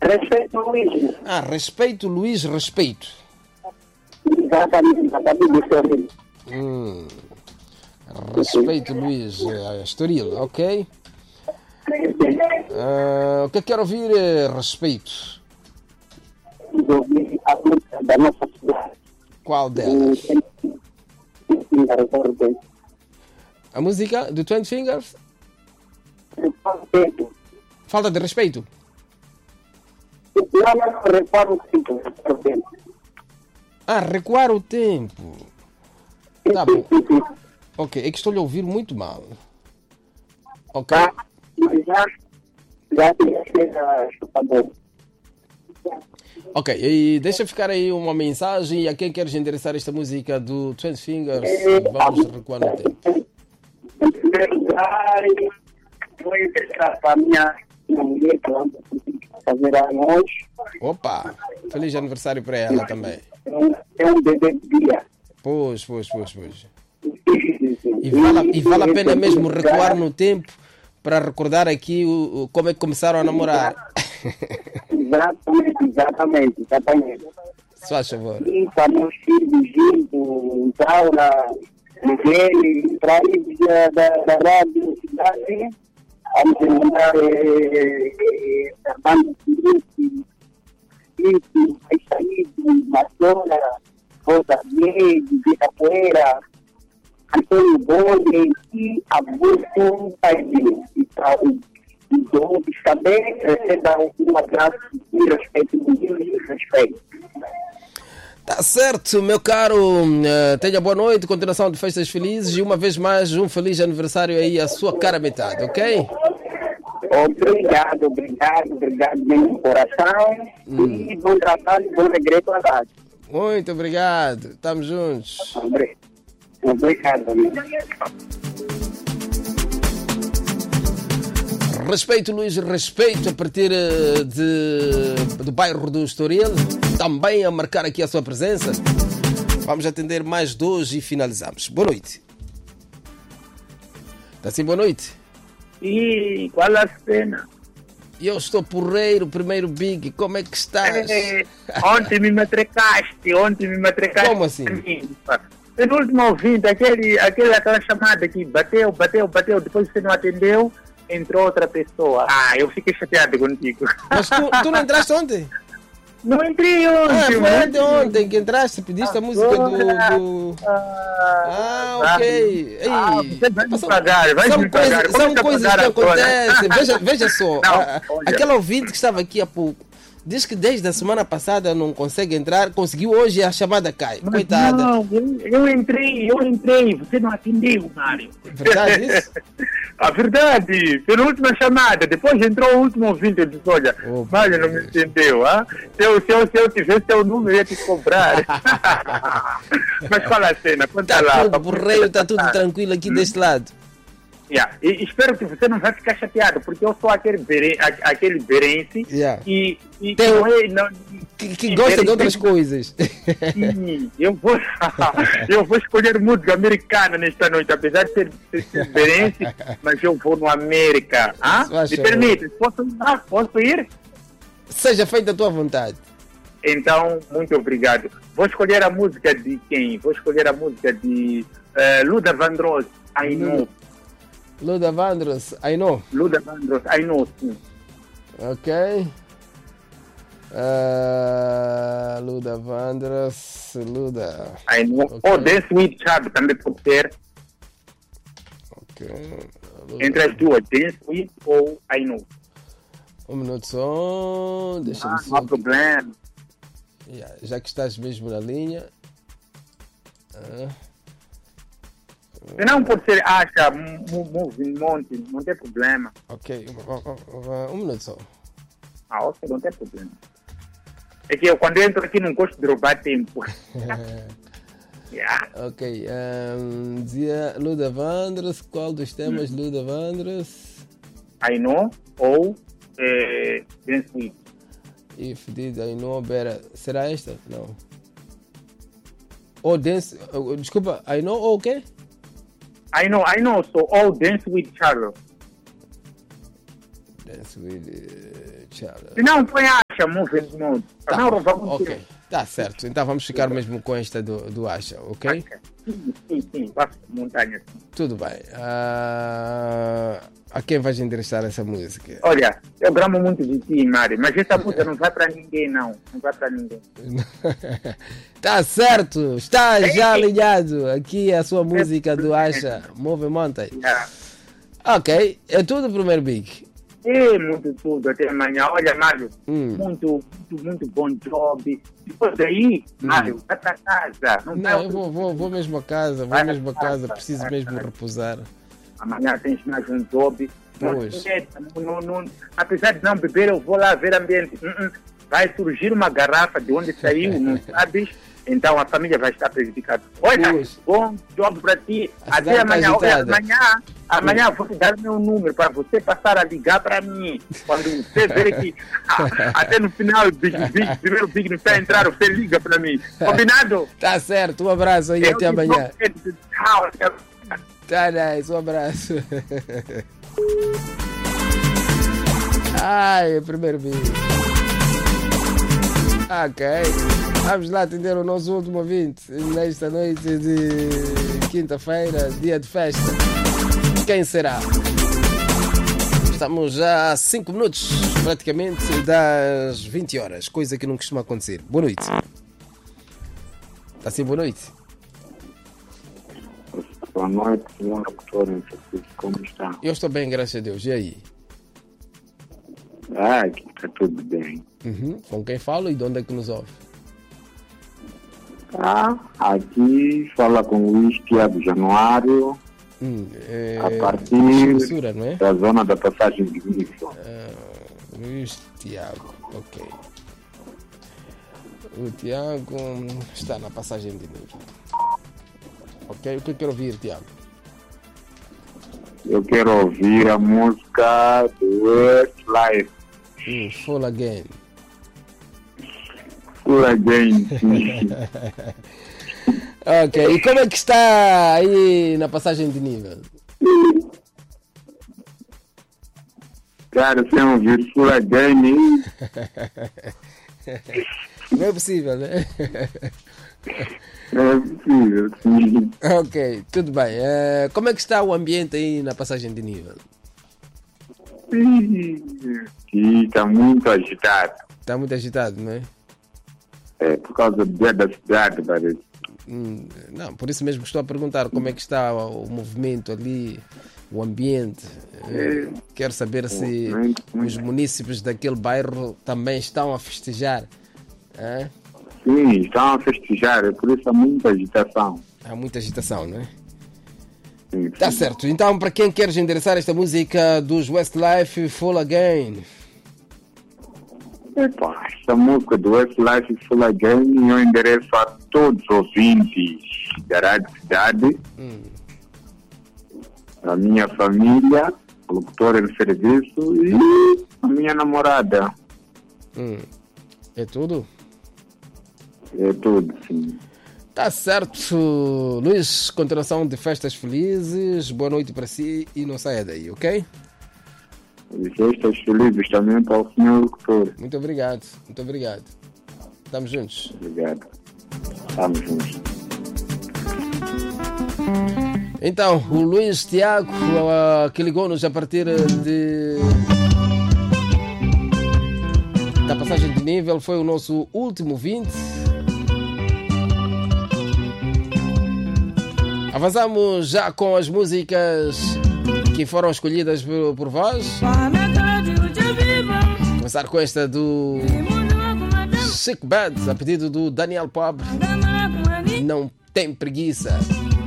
Respeito, Luiz. Respeito, Luiz, respeito. Exatamente. Respeito, Luiz, Estoril, ok? O que eu quero ouvir é respeito. Ouvir a música da nossa cidade. Qual delas? A música do 20 Fingers? Falta de respeito. Recuar o tempo. Tá bom. Ok, é que estou a ouvir muito mal. Ok. Ok, e deixa ficar aí uma mensagem a quem queres endereçar esta música do 20 Fingers. Vamos recuar no tempo. Em primeiro lugar, vou endereçar para a minha mulher que vamos fazer anos. Opa, feliz aniversário para ela também. É um bebê de dia. Pois. E vale a pena mesmo recuar no tempo para recordar aqui como é que começaram a namorar. Exatamente. Se faz favor. E estamos juntos, Zaura, Miguel, para ir da rádio cidade, vamos mandar Armando Felipe, Saído, Mazola, Rosa Vieira, de Capoeira, Antônio Bode e Augusto Paidinho. E todos também recebam um abraço e respeito. Tá certo, meu caro. Tenha boa noite, continuação de festas felizes e uma vez mais um feliz aniversário aí à sua cara metade, ok? Obrigado mesmo, coração. E bom trabalho, bom regresso à rádio. Muito obrigado, estamos juntos. Obrigado, amigo. Respeito, Luís, respeito a partir do bairro do Estoril, também a marcar aqui a sua presença. Vamos atender mais dois e finalizamos. Boa noite. Está sim, boa noite. E qual a cena? Eu estou porreiro, primeiro Big, como é que estás? Ontem me matracaste. Como assim? Penúltimo ouvinte, aquela chamada que bateu, depois você não atendeu, entrou outra pessoa. Eu fiquei chateado contigo. Mas tu não entraste ontem? Não entrei ontem. Foi ontem que entraste, pediste a música do... ok. Ei, vai me pagar. São coisas que acontecem. Veja só, aquela ouvinte que estava aqui há pouco, diz que desde a semana passada não consegue entrar, conseguiu hoje, a chamada cai. Mas coitada. Não, eu entrei, você não atendeu, Mário. Verdade isso? A verdade, penúltima chamada, depois entrou o último ouvinte, eu disse, olha, Mário não me entendeu, se eu tivesse teu número, eu ia te comprar. Mas fala a cena, conta lá. Está tudo tranquilo aqui deste lado. E espero que você não vai ficar chateado, porque eu sou aquele berense que gosta de outras coisas. Eu vou escolher música americana nesta noite, apesar de ser berense, mas eu vou no América. Me permite? Posso ir? Seja feita a tua vontade. Então, muito obrigado. Vou escolher a música de quem? Vou escolher a música de Luther Vandross, I Know. Luther Vandross, I Know. Luther Vandross, I Know, sim. Ok. Luther Vandross, I Know. Okay. Ou Dance with Chad também pode ser. Ok. Entre as duas, Dance with ou I Know. Um minuto só. Deixa-me não há problema. Já que estás mesmo na linha. Não pode ser monte, não tem problema. Ok, um minuto só. Ok, não tem problema. É que eu quando entro aqui não gosto de roubar tempo. Ok, dizia Luther Vandross, qual dos temas Luther Vandross? I Know ou Dance With. If did I know better. Será esta? Não. Ou Dance... desculpa, I Know ou o quê? I know, so all Dance with Charles. Dance with Charles. Se não, põe chamou Venmodo. Tá, Não, vamos ok, tá certo. Então vamos ficar mesmo com esta do Acha, ok? Sim, passo montanha. Tudo bem. A quem vais endereçar essa música? Olha, eu gramo muito de ti, Mari, mas essa música não vai para ninguém, não. Não vai para ninguém. Tá certo, está já ligado. Aqui a sua música do Acha, Move Mountain. Yeah. Ok, é tudo primeiro Big. É muito tudo, até amanhã. Olha, Mário, muito bom job. Depois daí, Mário, vai para casa. Não, eu vou mesmo a casa, preciso mesmo repousar. Amanhã tens mais um job. Pois. Apesar de não beber, eu vou lá ver ambiente. Vai surgir uma garrafa de onde saiu, não sabes? Então a família vai estar prejudicada. Olha, Pois. bom job para ti. A Até cidade amanhã. tá Olha, amanhã vou te dar meu número para você passar a ligar para mim. Quando você ver que até no final, primeiro Big não está a entrar, você liga para mim. Combinado? Tá certo, um abraço aí, até amanhã. Tchau. Tá nice, um abraço. Ai, primeiro vídeo. Ok. Vamos lá atender o nosso último ouvinte nesta noite de quinta-feira, dia de festa. Quem será? Estamos já a 5 minutos praticamente das 20 horas, coisa que não costuma acontecer. Boa noite. Está sim, boa noite. Boa noite, senhor doutor. Como está? Eu estou bem, graças a Deus. E aí? Aqui está tudo bem. Com quem falo e de onde é que nos ouve? Aqui fala com o Luís Tiago Januário, a partir Censura, não é? da zona da passagem de nível. Luís Tiago, ok. O Tiago está na passagem de nível. Ok, o que eu quero ouvir, Tiago? Eu quero ouvir a música do Westlife. Full Again. Full Again. Ok, e como é que está aí na passagem de nível? Cara, sem ouvir Full Again. Não é possível, né? É possível, sim. Ok, tudo bem. Como é que está o ambiente aí na passagem de nível? Sim, está muito agitado. Está muito agitado, não é? É por causa do dia da cidade, parece. Não, por isso mesmo que estou a perguntar como é que está o movimento ali, o ambiente. Quero saber se os munícipes daquele bairro também estão a festejar. Sim, estão a festejar, por isso há muita agitação. Há muita agitação, não é? Sim, Tá certo. Então, para quem queres endereçar esta música dos Westlife, Full Again? Epa, esta música do Westlife Full Again eu endereço a todos os ouvintes da Rádio Cidade, a minha família, a locutora de serviço e a minha namorada. É tudo? É tudo, sim. Tá certo, Luís. Continuação de festas felizes. Boa noite para si e não saia daí, ok? E festas felizes também para o senhor locutor. Muito obrigado, muito obrigado. Estamos juntos. Obrigado. Estamos juntos. Então, o Luís Tiago, que ligou-nos a partir da passagem de nível, foi o nosso último 20. Avançamos já com as músicas que foram escolhidas por vós. Começar com esta do Sick Bad, a pedido do Daniel Pobre. Não tem preguiça.